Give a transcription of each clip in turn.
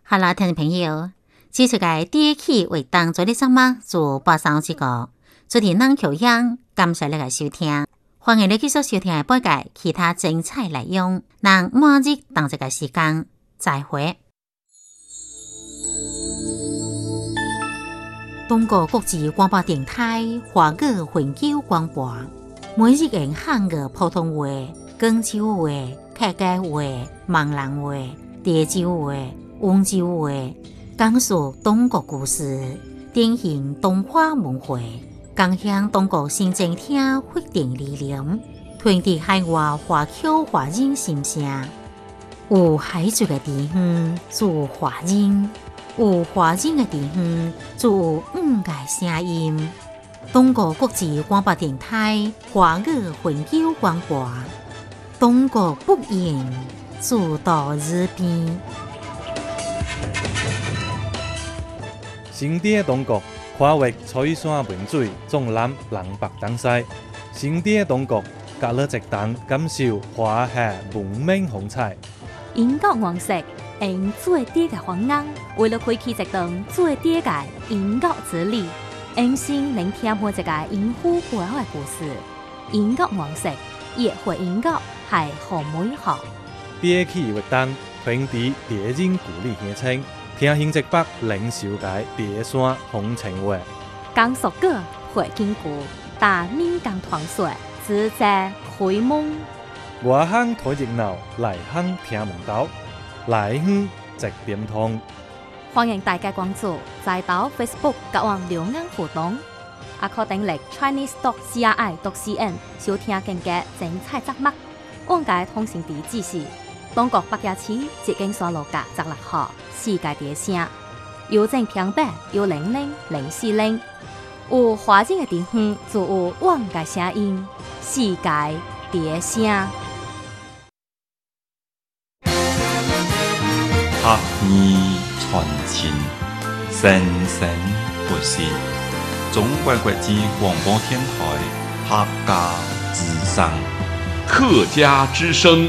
好啦，聽眾朋友，這出嘅第一期為當做你什麼做播上這個主題能求樣，感謝你嘅收聽，歡迎你繼續收聽本屆其他精彩內容，讓每日當這個時間再會。中國國際廣播電臺華語環球廣播，每日用漢語普通話、廣州話、客家話、閩南話、潮州話、溫州話，講述中國故事，典型東華文化，講向中國新政廳發展理念，傳遞海外華僑華人心聲。有海族嘅地方做華人，有華人嘅地方做五個聲音。中國國際廣播電臺華語環球廣播，中國不言，主導日邊。 新地中國跨越彩山文水，縱覽南北東西。新地中國隔了一檔感受華夏文明風采。 英國王室用最低嘅方案，為了開啟一段最低嘅英國之旅，用心聆聽每一個英夫背後嘅故事。英國王室熱血英國係好美好。 第一期活動傳遞地人故里鄉情，聽新竹北靈秀街第山風情話。 江蘇歌會堅固，但民間傳說只在開夢。 外鄉睇熱鬧，內鄉聽門道，內鄉直點通。 歡迎大家關注，再到 Facebook 各網留言互動，也可訂閱 chinese.cri.cn 收聽更加精彩節目。往屆通訊地址是中國北野市捷徑沙路甲16號世界地聲，郵政平板1000400。有華人嘅地方就有往屆聲音，世界地聲。 客語傳情，生生不息。中國國際廣播電臺客家之聲， 客家之聲。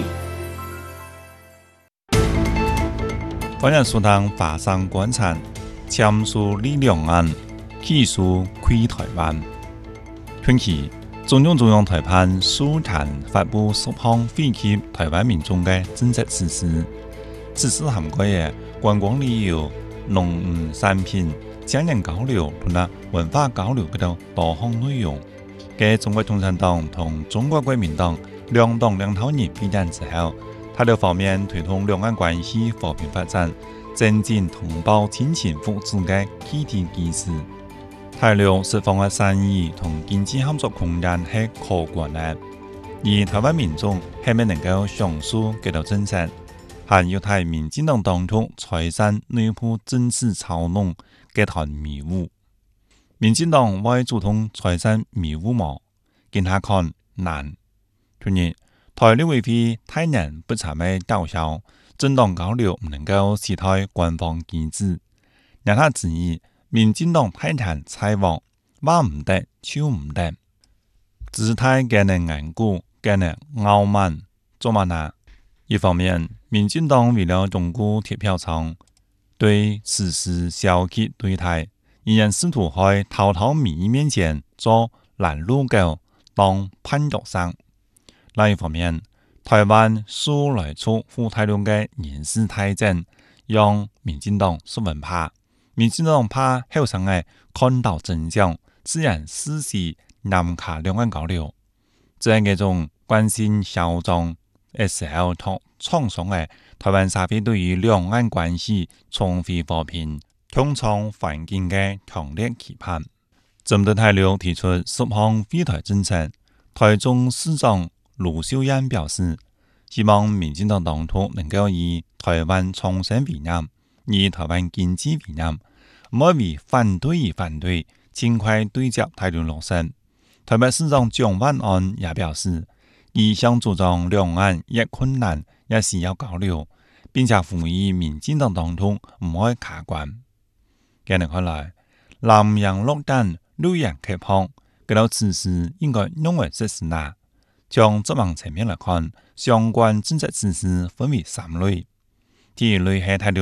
歡迎收聽華山觀察，簽署李兩岸，起訴開台灣。近期，中央台辦書壇發布10項惠及台灣民眾嘅政策措施。此次涵蓋嘅觀光旅遊、農漁產品、青年交流同埋文化交流嗰度多項內容。繼中國共產黨同中國國民黨兩黨兩頭人會談之後，態度方面推動兩岸關係和平發展，增進同胞親情福祉嘅基地機制。態度釋放嘅善意同經濟合作空間係可觀嘅，而台灣民眾係咪能夠享受嗰度政策？還要睇民進黨當局財政內部政治操弄嘅團迷霧。民進黨為主動財政迷霧嗎？見下看難。去年台陸委會太難不參與導向，政黨交流唔能夠期待官方機制。讓他質疑民進黨太難採網，話唔得就唔得，姿態嘅能頑固，嘅能傲慢，做乜呢？一方面，民進黨為了鞏固鐵票倉，對此事消極對待，仍然試圖在滔滔民意面前做攔路狗，當叛獨生。另一方面，台灣數來處副台中嘅人事太正，讓民進黨十分怕。民進黨怕後生嘅看到真相，自然實施南卡兩岸交流，這樣一種關心小眾。SL 同創傷嘅台灣社會對於兩岸關係重回和平、共創環境嘅強烈期盼。針對大陸提出10項惠台政策，台中市長盧秀燕表示，希望民進黨當局能夠以台灣創生為念，以台灣經濟為念，唔好為反對而反對，盡快對接大陸落實。台北市長蔣萬安也表示，一向主張兩岸越困難也需要交流，並且呼籲民進黨當局唔可以卡關。近年看來，南洋落單、綠洋開放，嗰度此事應該用為實施啦。從執行層面來看，相關政策措施分為3類。第一類係態度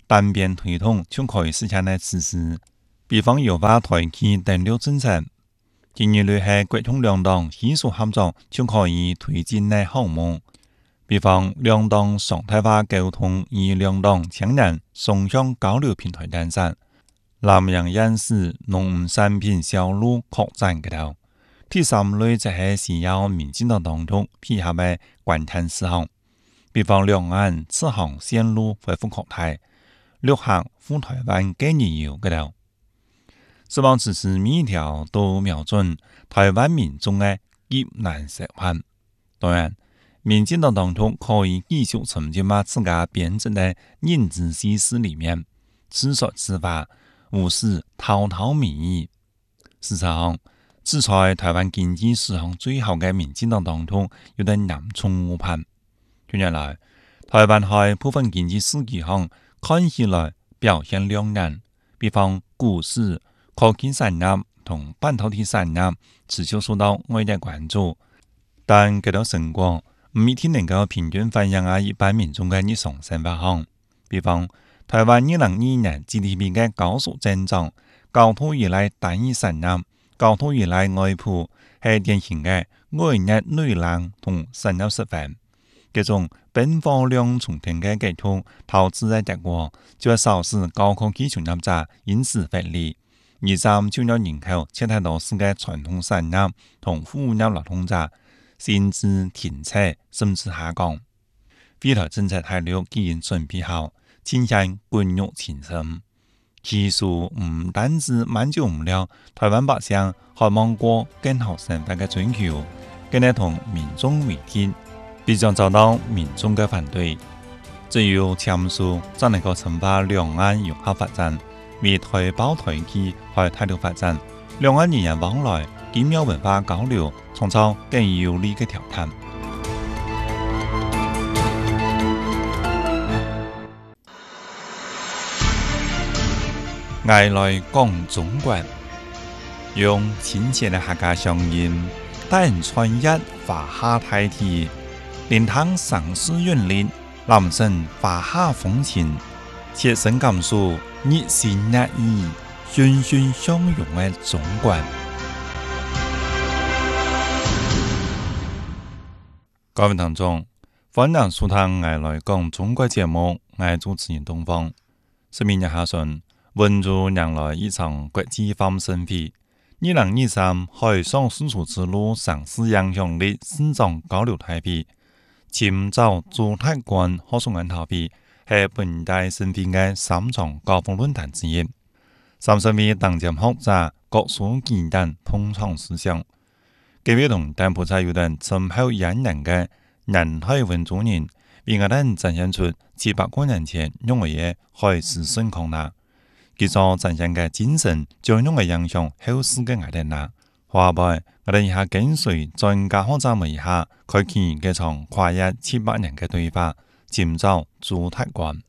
单边推动就可以实现的此事，比方优化台企登陆政策。第二类是国共两党携手合作就可以推进的項目，比方兩黨常態化溝通與兩黨青年雙向交流平台等等，南洋人士農務產品銷路擴展嗰度。第三類就係需要民進黨當局配合嘅關鍵事項，比方兩岸此航線路恢復擴大，陸客赴台灣嘅旅遊嗰度。希望此事每一條都瞄準台灣民眾嘅急難實現。當然，民進黨當局可以繼續沉浸喺自家編織嘅認知敘事裡面，自說自話，無視滔滔民意。事實上，制裁台灣經濟史上最後嘅民進黨當局有啲嚴重誤判。近年來，台灣喺部分經濟數據上看起來表現亮眼，比方股市、科技產業同半導體產業持續受到外界關注，但這啲成果唔一定能夠平均反映喺一般民眾嘅日常生活上。比方，台灣2022年 GDP 嘅高速增長，高度依賴單一產業，高度依賴外部，係典型嘅外熱內冷同產業失衡。這種奔波量重天嘅結構導致嘅結果，就係導致高科技創業者因此獲利。而佔就業人口且大多數嘅傳統產業同服務業勞動者，薪資停滯甚至下降。未來政策態度既然準備好，傾向滾肉前進。其實唔單止滿足唔了台灣百姓渴望過更好生活嘅追求，更係同民眾為敵，必將遭到民眾嘅反對。只有簽署才能夠深化兩岸融合發展，為台胞台企開態度發展，兩岸人員往來、奇妙文化交流，創造更有利嘅條件。我來講中國，用親切的客家鄉音，帶人穿越華夏大地，連趟城市韻律，攬勝華夏風情，切身感受日新月異、欣欣向榮的中國。各位聽眾，歡迎收聽我來講中國節目，我主持人東方。是明日下旬，溫州迎來一場國際化盛會，2023海上絲綢之路城市影響力市場交流大會，欽州主題館學術研討會係本屆盛會嘅3場高峰論壇之一。30位當屆學者各抒己見，捧場思想。幾位同柬埔寨有人深厚引人嘅人海溫州人，為我哋展現出700多年前用嘅海事順抗啦。佢所展現嘅精神，將用嚟影響後世嘅我哋啦。下邊我哋以下跟隨專家學者們一下，開啟這場跨越700年嘅對話，欽州主題館。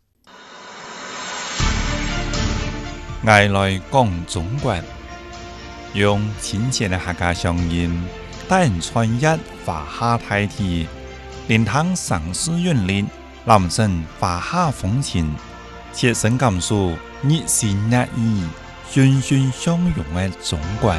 我來講中國，用親切的客家鄉音，帶人穿越華夏大地，連趟城市韻律，攬勝華夏風情，切身感受日新月異、欣欣向榮的中國。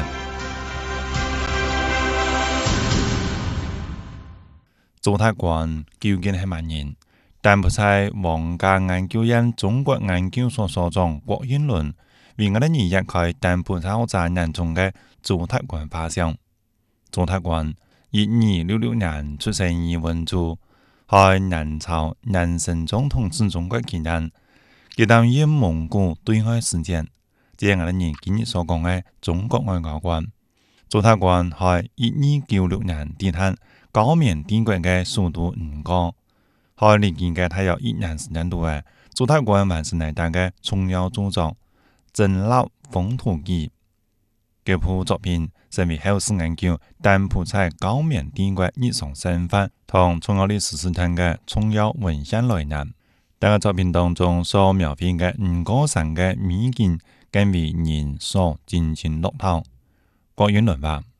主題館究竟係乜嘢？柬埔寨皇家研究院中國研究所所長郭英倫為我哋二日開柬埔寨學者眼中嘅主題館發想。主題館1266年出生於溫州，係南朝南神宗統治中國期間，佢擔任蒙古對外使節，即係我哋今日所講嘅中國外交官。主題館係1296年地攤高棉帝國嘅首都吳哥，喺歷經嘅大約1年時間度嘅主題館完成嚟大嘅重要著作《真臘風土記》。這部作品成為後世研究柬埔寨高棉帝國日常生活同重要歷史事件嘅重要文獻來源。但係作品當中所描繪嘅吳哥城嘅美景，更為人所津津樂道。郭英倫話：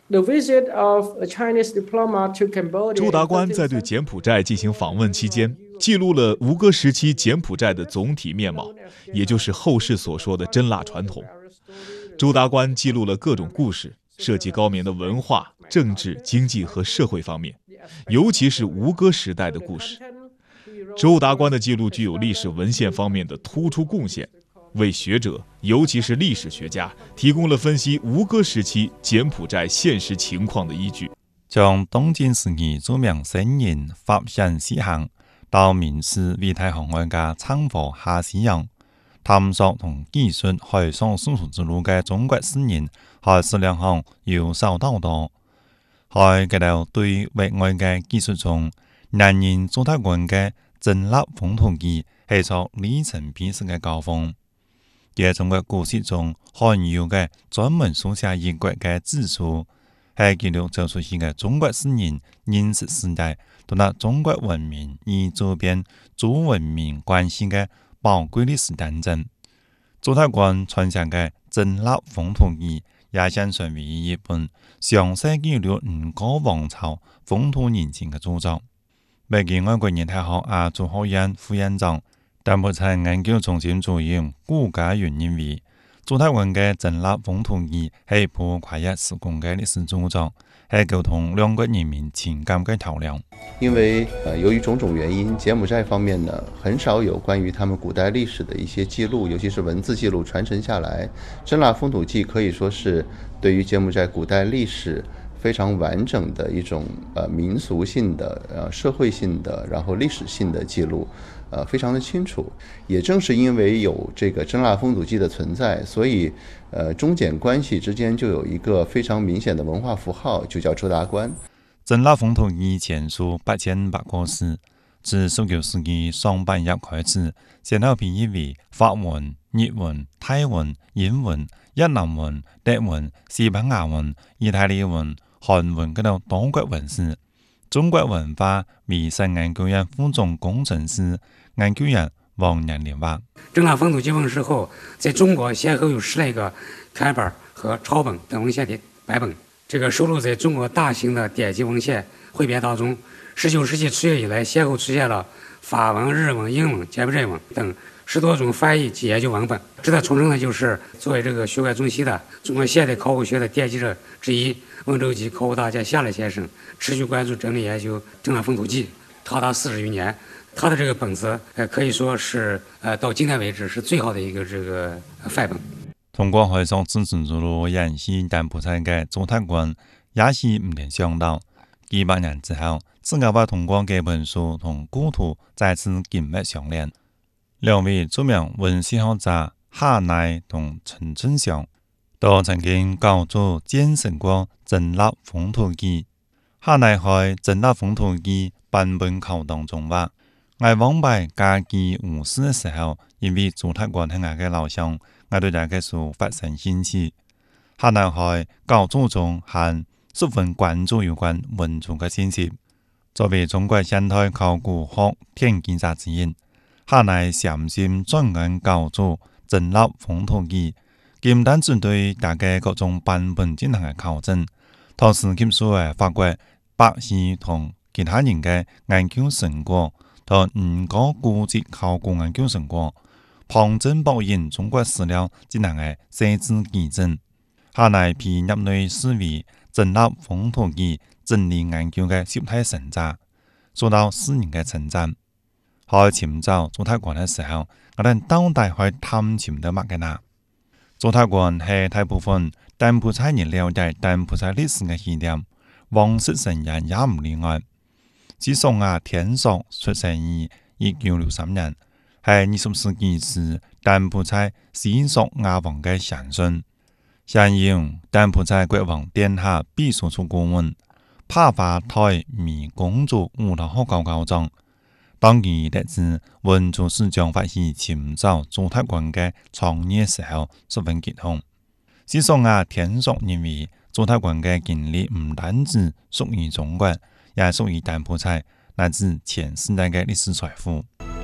周达观在对柬埔寨进行访问期间，记录了吴哥时期柬埔寨的总体面貌，也就是后世所说的真腊传统。周达观记录了各种故事，涉及高棉的文化、政治、经济和社会方面，尤其是吴哥时代的故事。周达观的记录具有历史文献方面的突出贡献，为学者，尤其是历史学家，提供了分析吴哥时期柬埔寨现实情况的依据。 从东晋时期著名僧人法显西行，到明史为太航海家参访下西洋，探索同技术海上输出之路嘅中國詩人喺史料上有少到多。喺嗰度對域外嘅技術中，男人周達觀嘅真臘風土記係屬里程碑式嘅高峰。喺中國古史中罕有嘅專門書寫異國嘅字書，係記錄走出去嘅中國詩人認識時代同埋中國文明與周邊諸文明關係嘅寶貴歷史見證。周達觀傳承嘅真臘風土記也相傳為一本詳細記錄吳哥王朝風土人情嘅著作。北京外國人大學亞洲學院副院長、柬埔寨研究中心主任顧家元認為，周達觀嘅真臘風土記係破跨越時空嘅歷史著作，係溝通兩國人民情感嘅橋梁。 因為由於種種原因，柬埔寨方面呢，很少有關於他們古代歷史的一些記錄，尤其是文字記錄傳承下來。真臘風土記可以說是對於柬埔寨古代歷史非常完整的一種民俗性的、社會性的，然後歷史性的記錄，非常的清楚。也正是因為有這個真臘風土記的存在，所以中柬關係之間就有一個非常明顯的文化符號，就叫周達觀。 真臘風土記全書8500個字，自19世紀上半葉開始，先後編譯為法文、日文、泰文、英文、越南文、德文、西班牙文、意大利文、韓文等多國文字。中國文化為新研究院副總工程師、研究員王年林話： 真臘風土記問世後，在中國先後有10來個楷本和抄本等文獻的版本，這個收錄在中國大型的典籍文獻彙編當中。19世紀初葉以來，先後出現了法文、日文、英文、柬埔寨文等10多種翻譯及研究文本。值得重申的就是作為這個學怪中西的中國現代考古學的奠基者之一，溫州籍考古大家夏樂先生持續關注整理研究真臘風土記長達40餘年。他的這個本子可以說是到今天為止是最好的一個這個範本。 通過海上自治之路研習柬埔寨嘅周達觀也是唔能想到，幾百年之後，自己把通過這本書同故土再次緊密相連。兩位著名文史學者夏乃同陳正祥都曾經搞做見識過真臘風土記。夏乃喺真臘風土記版本考當中話：我往擺家己無事嘅時候，因為周達觀係我嘅老鄉，我對這個書發生興趣。夏乃喺搞作中還十分關注有關文族嘅信息。作為中國現代考古學奠基者之一，夏乃潛心專研搞做真臘風土記，唔單止對大家各種版本進行嘅考證，同時檢視嘅法國百姓同其他人嘅研究成果，同吳哥古籍考古研究成果，旁徵博引中國史料進行嘅細緻記證。夏乃被業內視為真臘風土記整理研究嘅集大成者，受到世人嘅稱讚。喺尋找周達觀嘅時候，我哋到底去探尋到乜嘅呢？周達觀係大部分柬埔寨人了解柬埔寨歷史嘅起點，王室成員也唔例外。自宋亞天朔出生於1963年，係20世紀時柬埔寨史索亞王嘅先孫。現任柬埔寨國王殿下秘書處顧問，帕法台米公主舞蹈學校校長。當佢得知文族史將發起尋找周達觀嘅創業時候，十分激動。史索亞天朔認為周達觀嘅經歷唔單止屬於中國，也屬於柬埔寨乃至全世代嘅歷史財富。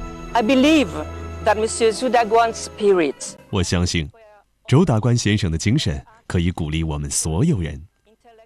I believe that Monsieur Zhu Daguan's spirit. 我相信周達觀先生的精神可以鼓勵我們所有人。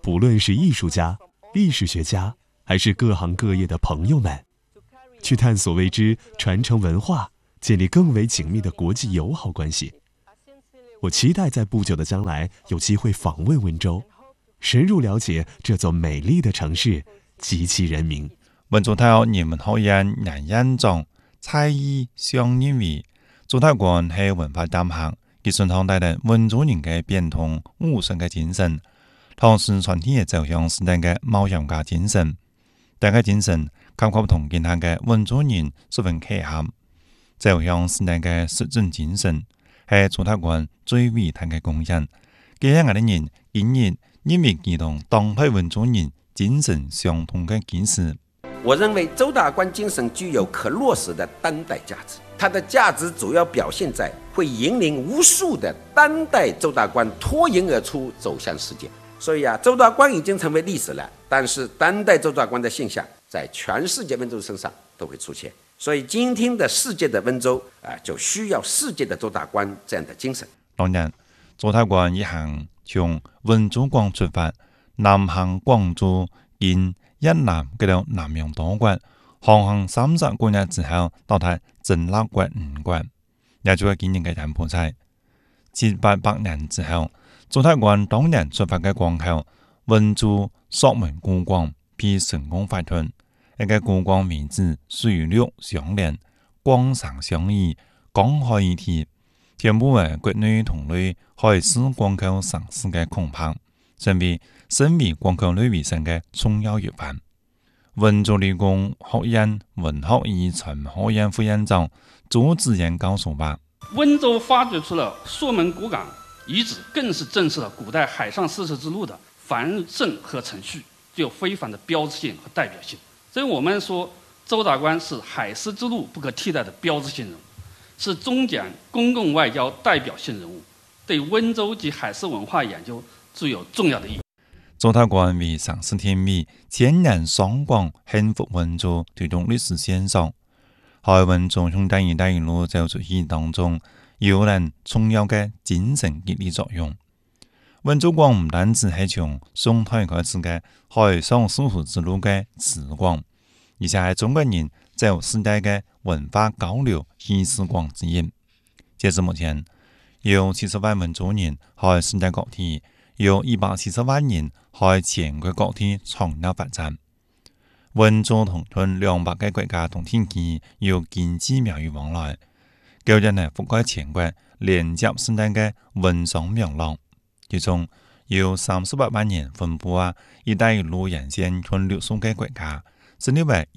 不论是艺术家、历史学家，还是各行各业的朋友们，去探索未知，传承文化，建立更为紧密的国际友好关系。我期待在不久的将来有机会访问温州，深入了解这座美丽的城市及其人民。 温州大学人文学院杨院长蔡义相认为，朱大官是文化淡行，佢顺堂带领温州人嘅变通务实嘅精神，同时传递嘅走向时代嘅冒险家精神。大家精神恰恰同其他嘅温州人十分契合，走向时代嘅实证精神係朱大官最伟大嘅貢獻。這樣嘅人竟然因為佢同當代温州人精神相同嘅件事。 我认为周大观精神具有可落实的当代价值，它的价值主要表现在会引领无数的当代周大观脱颖而出，走向世界。所以周大观已经成为历史了，但是当代周大观的现象在全世界温州身上都会出现。所以今天的世界的温州就需要世界的周大观这样的精神。 當然，周大觀一行從温州港出發，南行廣州，經一南去到南洋島關，航行30個日之後，到達真臘關5關，也就係今年嘅柬埔寨。700年之後，周大觀當年出發嘅港口，温州朔門故宮被成功發掘。一個故宮名字水陸相連，光sáng相依，廣海一體，填補為國內同類海事港口城市嘅空白，成為省委港口類衛生嘅重要一環。温州理工學院文學遺傳學院副院長周子言告訴吧： 温州发掘出了朔门古港遗址，更是证实了古代海上丝绸之路的繁盛和程序，具有非凡的标志性和代表性。所以我们说，周大观是海丝之路不可替代的标志性人物，是中柬公共外交代表性人物，对温州及海丝文化研究具有重要的意义。 周大观为上世天美千人双广幸福温州推动历史线上，在温州从一帶一路走出去當中，有人重要嘅精神激勵作用。温州廣唔單止係從宋代開始嘅海上絲綢之路嘅始廣，而且係中國人走世代嘅文化交流起始廣之一。截至目前，有70萬温州人喺世界各地，有170萬人喺全國各地創業發展。温州同200個國家同地區有經濟貿易往來，舊日係覆蓋全國連接世代嘅文商網絡。其中有38萬人分布一帶一路沿線同60個國家，成立為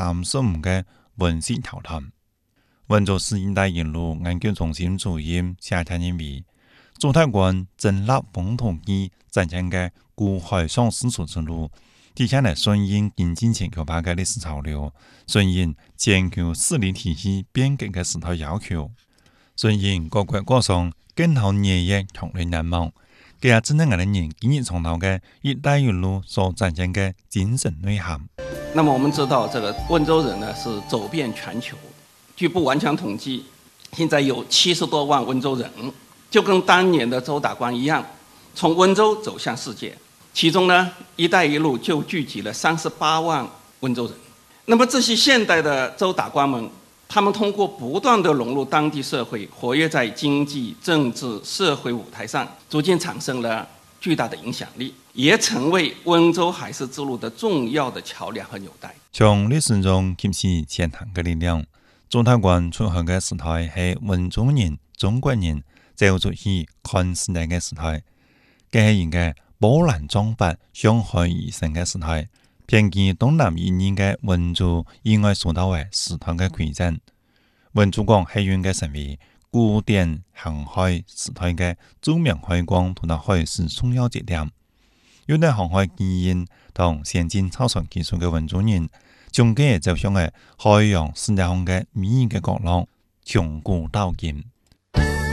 135個文史條團。温州市一帶一路研究中心主任夏天認為，周大觀真臘風土記展現嘅古海上絲綢之路，體現了順應經濟全球化嘅歷史潮流，順應全球治理體系變革嘅時代要求，順應各國各省更好業業同類難忘。佢也只能讓人經驗從頭嘅一帶一路所展現嘅精神內涵。 那麼我們知道，這個温州人呢是走遍全球，據不完全統計，現在有70多萬温州人，就跟當年的周大觀一樣，從温州走向世界。其中呢，一帶一路就聚集了38萬温州人。那麼這些現代的周大觀們，他們通過不斷地融入當地社會，活躍在經濟、政治、社會舞台上，逐漸產生了巨大的影響力，也成為温州海絲之路的重要的橋樑和紐帶。 從歷史中吸取前行嘅力量，周大觀出現嘅時代係温州人、中國人走出去看時代嘅時代，佢係一個波瀾壯闊、向海而生嘅時代。偏見東南一年嘅温州應該受到為時代嘅饋贈。温州港係應該成為古典航海時代嘅著名海港同埋海事重要節點。有啲航海經驗同先進操船技術嘅温州人，將佢走向嘅海洋世界上嘅美嘅角落，從古到今。